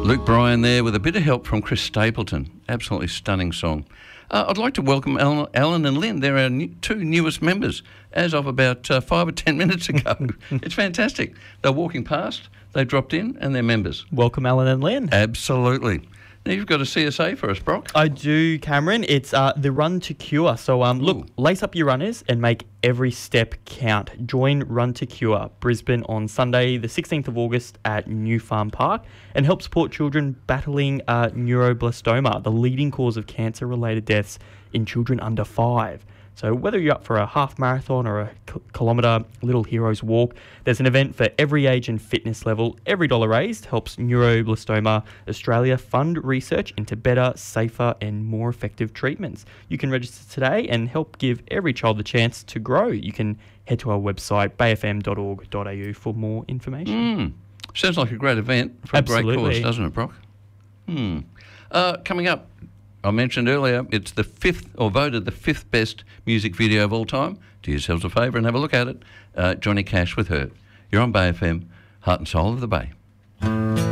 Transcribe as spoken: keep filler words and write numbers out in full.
Luke Bryan there with a bit of help from Chris Stapleton. Absolutely stunning song. Uh, I'd like to welcome Alan, Alan and Lynn. They're our new, two newest members as of about uh, five or ten minutes ago. It's fantastic. They're walking past, they dropped in, and they're members. Welcome, Alan and Lynn. Absolutely. Now, you've got a C S A for us, Brock. I do, Cameron. It's uh, the Run to Cure. So, um, look, Ooh. lace up your runners and make every step count. Join Run to Cure Brisbane on Sunday, the sixteenth of August at New Farm Park, and help support children battling uh, neuroblastoma, the leading cause of cancer-related deaths in children under five. So whether you're up for a half marathon or a k- kilometre Little Heroes walk, there's an event for every age and fitness level. Every dollar raised helps Neuroblastoma Australia fund research into better, safer and more effective treatments. You can register today and help give every child the chance to grow. You can head to our website, bay f m dot org dot a u, for more information. Mm. Sounds like a great event for Absolutely. a great cause, doesn't it, Brock? Hmm. Uh, coming up, I mentioned earlier, it's the fifth, or voted the fifth best music video of all time. Do yourselves a favour and have a look at it. Uh, Johnny Cash with Her. You're on Bay F M, heart and soul of the Bay.